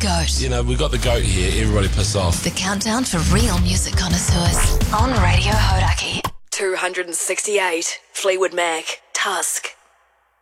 GOAT. You know, we've got the GOAT here. Everybody piss off. The countdown for real music connoisseurs on Radio Hodaki. 268, Fleetwood Mac, Tusk.